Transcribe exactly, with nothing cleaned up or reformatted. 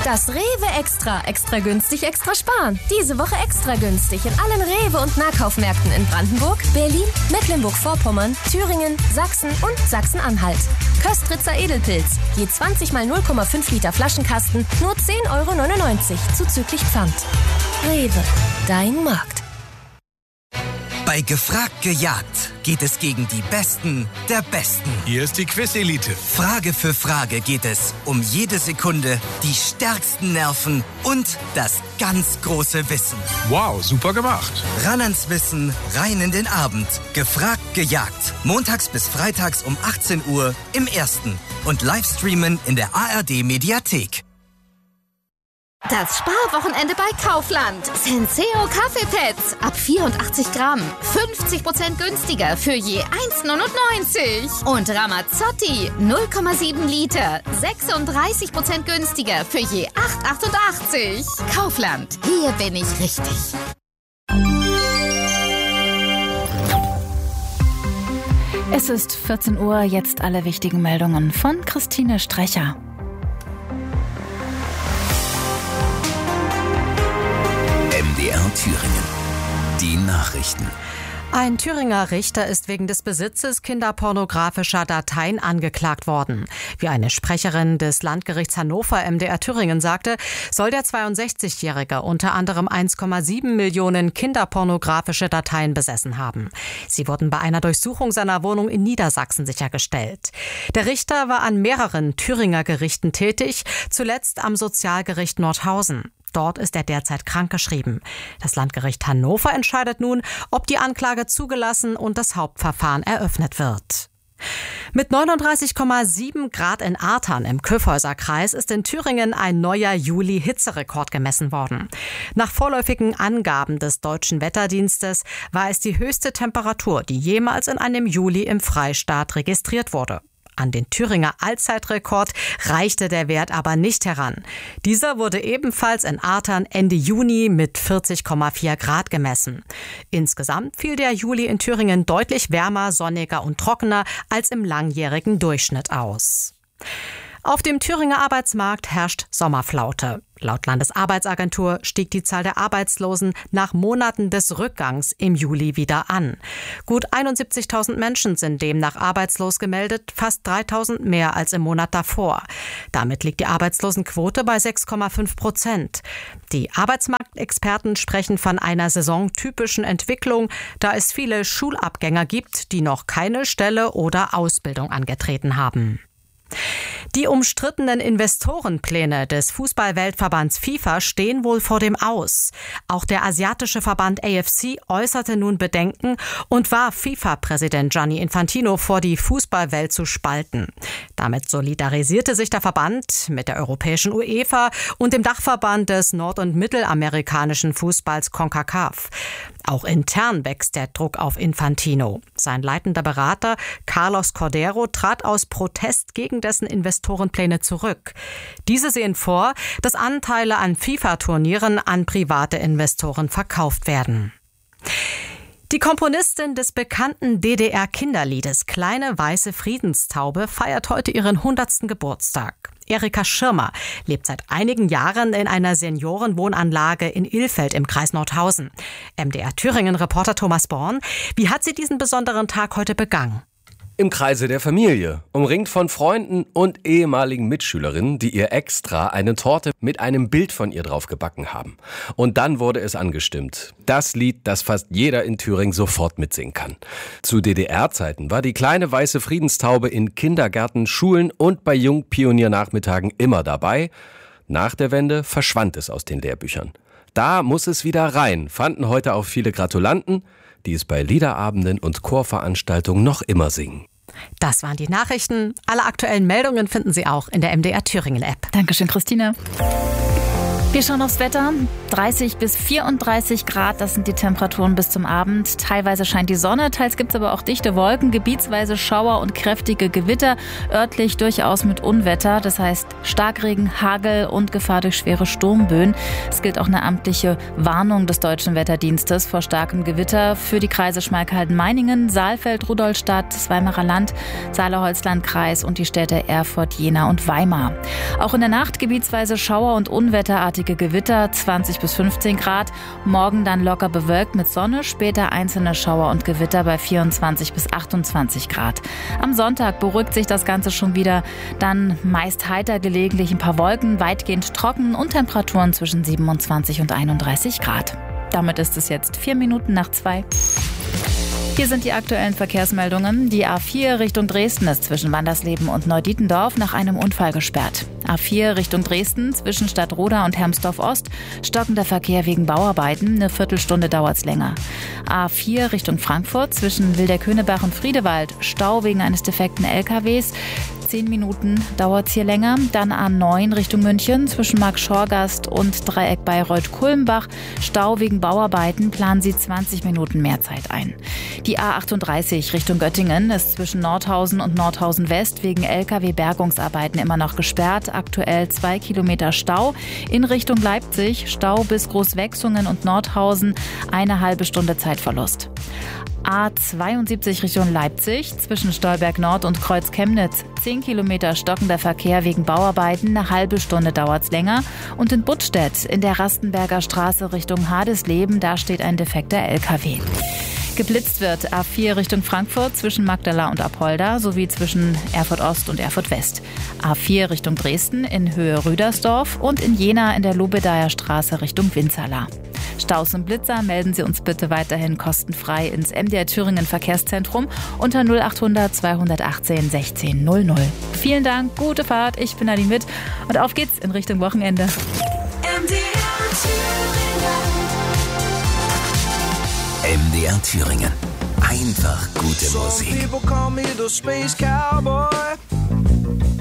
Das Rewe Extra. Extra günstig, extra sparen. Diese Woche extra günstig in allen Rewe- und Nahkaufmärkten in Brandenburg, Berlin, Mecklenburg-Vorpommern, Thüringen, Sachsen und Sachsen-Anhalt. Köstritzer Edelpilz. Je zwanzig mal null Komma fünf Liter Flaschenkasten nur zehn Euro neunundneunzig zuzüglich Pfand. Rewe. Dein Markt. Bei Gefragt gejagt geht es gegen die Besten der Besten. Hier ist die Quiz-Elite. Frage für Frage geht es um jede Sekunde, die stärksten Nerven und das ganz große Wissen. Wow, super gemacht. Ran ans Wissen, rein in den Abend. Gefragt gejagt. Montags bis freitags um achtzehn Uhr im Ersten. Und Livestreamen in der A R D-Mediathek. Das Sparwochenende bei Kaufland. Senseo Kaffeepads ab vierundachtzig Gramm. fünfzig Prozent günstiger für je eins neunundneunzig. Und Ramazzotti null Komma sieben Liter. sechsunddreißig Prozent günstiger für je acht achtundachtzig. Kaufland. Hier bin ich richtig. Es ist vierzehn Uhr, jetzt alle wichtigen Meldungen von Christine Strecher. M D R Thüringen. Die Nachrichten. Ein Thüringer Richter ist wegen des Besitzes kinderpornografischer Dateien angeklagt worden. Wie eine Sprecherin des Landgerichts Hannover M D R Thüringen sagte, soll der zweiundsechzigjährige unter anderem eins Komma sieben Millionen kinderpornografische Dateien besessen haben. Sie wurden bei einer Durchsuchung seiner Wohnung in Niedersachsen sichergestellt. Der Richter war an mehreren Thüringer Gerichten tätig, zuletzt am Sozialgericht Nordhausen. Dort ist er derzeit krankgeschrieben. Das Landgericht Hannover entscheidet nun, ob die Anklage zugelassen und das Hauptverfahren eröffnet wird. Mit neununddreißig Komma sieben Grad in Artern im Kyffhäuser-Kreis ist in Thüringen ein neuer Juli-Hitzerekord gemessen worden. Nach vorläufigen Angaben des Deutschen Wetterdienstes war es die höchste Temperatur, die jemals in einem Juli im Freistaat registriert wurde. An den Thüringer Allzeitrekord reichte der Wert aber nicht heran. Dieser wurde ebenfalls in Artern Ende Juni mit vierzig Komma vier Grad gemessen. Insgesamt fiel der Juli in Thüringen deutlich wärmer, sonniger und trockener als im langjährigen Durchschnitt aus. Auf dem Thüringer Arbeitsmarkt herrscht Sommerflaute. Laut Landesarbeitsagentur stieg die Zahl der Arbeitslosen nach Monaten des Rückgangs im Juli wieder an. Gut einundsiebzigtausend Menschen sind demnach arbeitslos gemeldet, fast dreitausend mehr als im Monat davor. Damit liegt die Arbeitslosenquote bei sechs Komma fünf Prozent. Die Arbeitsmarktexperten sprechen von einer saisontypischen Entwicklung, da es viele Schulabgänger gibt, die noch keine Stelle oder Ausbildung angetreten haben. Die umstrittenen Investorenpläne des Fußball-Weltverbands FIFA stehen wohl vor dem Aus. Auch der asiatische Verband A F C äußerte nun Bedenken und warf FIFA-Präsident Gianni Infantino vor, die Fußballwelt zu spalten. Damit solidarisierte sich der Verband mit der europäischen UEFA und dem Dachverband des nord- und mittelamerikanischen Fußballs CONCACAF. Auch intern wächst der Druck auf Infantino. Sein leitender Berater Carlos Cordero trat aus Protest gegen dessen Investorenpläne zurück. Diese sehen vor, dass Anteile an FIFA-Turnieren an private Investoren verkauft werden. Die Komponistin des bekannten D D R-Kinderliedes Kleine weiße Friedenstaube feiert heute ihren hundertsten Geburtstag. Erika Schirmer lebt seit einigen Jahren in einer Seniorenwohnanlage in Ilfeld im Kreis Nordhausen. M D R Thüringen-Reporter Thomas Born, wie hat sie diesen besonderen Tag heute begangen? Im Kreise der Familie, umringt von Freunden und ehemaligen Mitschülerinnen, die ihr extra eine Torte mit einem Bild von ihr drauf gebacken haben. Und dann wurde es angestimmt. Das Lied, das fast jeder in Thüringen sofort mitsingen kann. Zu D D R-Zeiten war die kleine weiße Friedenstaube in Kindergärten, Schulen und bei Jungpioniernachmittagen immer dabei. Nach der Wende verschwand es aus den Lehrbüchern. Da muss es wieder rein, fanden heute auch viele Gratulanten, die es bei Liederabenden und Chorveranstaltungen noch immer singen. Das waren die Nachrichten. Alle aktuellen Meldungen finden Sie auch in der M D R Thüringen App. Dankeschön, Christine. Wir schauen aufs Wetter. dreißig bis vierunddreißig Grad, das sind die Temperaturen bis zum Abend. Teilweise scheint die Sonne, teils gibt es aber auch dichte Wolken, gebietsweise Schauer und kräftige Gewitter, örtlich durchaus mit Unwetter, das heißt Starkregen, Hagel und Gefahr durch schwere Sturmböen. Es gilt auch eine amtliche Warnung des Deutschen Wetterdienstes vor starkem Gewitter für die Kreise Schmalkalden-Meiningen, Saalfeld, Rudolstadt, das Weimarer Land, Saale-Holzland-Kreis und die Städte Erfurt, Jena und Weimar. Auch in der Nacht gebietsweise Schauer und unwetterartige Gewitter, zwanzig bis fünfzehn Grad. Morgen dann locker bewölkt mit Sonne, später einzelne Schauer und Gewitter bei vierundzwanzig bis achtundzwanzig Grad. Am Sonntag beruhigt sich das Ganze schon wieder. Dann meist heiter, gelegentlich ein paar Wolken, weitgehend trocken und Temperaturen zwischen siebenundzwanzig und einunddreißig Grad. Damit ist es jetzt vier Minuten nach zwei. Hier sind die aktuellen Verkehrsmeldungen. Die A vier Richtung Dresden ist zwischen Wandersleben und Neudietendorf nach einem Unfall gesperrt. A vier Richtung Dresden zwischen Stadtroda und Hermsdorf-Ost. Stockender Verkehr wegen Bauarbeiten. Eine Viertelstunde dauert's länger. A vier Richtung Frankfurt zwischen Wilderkönigbach und Friedewald. Stau wegen eines defekten L K Ws. Zehn Minuten dauert es hier länger. Dann A neun Richtung München zwischen Markt-Schorgast und Dreieck Bayreuth-Kulmbach. Stau wegen Bauarbeiten, planen Sie zwanzig Minuten mehr Zeit ein. Die A achtunddreißig Richtung Göttingen ist zwischen Nordhausen und Nordhausen West wegen L K W-Bergungsarbeiten immer noch gesperrt. Aktuell zwei Kilometer Stau. In Richtung Leipzig Stau bis Großwechsungen und Nordhausen, eine halbe Stunde Zeitverlust. A zweiundsiebzig Richtung Leipzig zwischen Stolberg Nord und Kreuz Chemnitz. zehn Kilometer stockender Verkehr wegen Bauarbeiten, eine halbe Stunde dauert's länger. Und in Buttstedt in der Rastenberger Straße Richtung Hadesleben, da steht ein defekter L K W. Geblitzt wird A vier Richtung Frankfurt zwischen Magdala und Apolda sowie zwischen Erfurt Ost und Erfurt West. A vier Richtung Dresden in Höhe Rüdersdorf und in Jena in der Lobedaer Straße Richtung Winzerla. Staus und Blitzer melden Sie uns bitte weiterhin kostenfrei ins M D R Thüringen Verkehrszentrum unter null achthundert zweihundertachtzehn sechzehn null null. Vielen Dank, gute Fahrt, ich bin Nadine Witt und auf geht's in Richtung Wochenende. M D R Thüringen. M D R Thüringen. Einfach gute Musik.